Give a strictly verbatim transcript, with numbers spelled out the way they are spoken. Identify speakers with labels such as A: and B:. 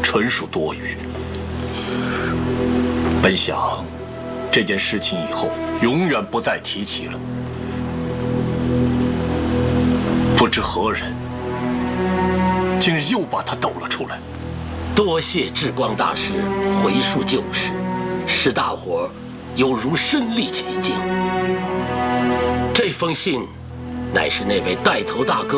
A: 纯属多余。本想这件事情以后永远不再提起了，不知何人今日又把它抖了出来。
B: 多谢智光大师回述旧事，使大伙有如身历其境。这封信乃是那位带头大哥